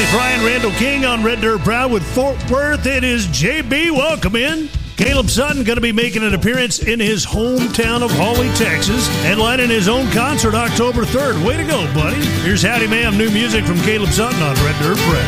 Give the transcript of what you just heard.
Brian Randall King on Red Dirt Proud with Fort Worth. It is JB. Welcome in. Caleb Sutton going to be making an appearance in his hometown of Hawley, Texas, headlining his own concert October 3rd. Way to go, buddy. Here's Howdy Ma'am, new music from Caleb Sutton on Red Dirt Proud.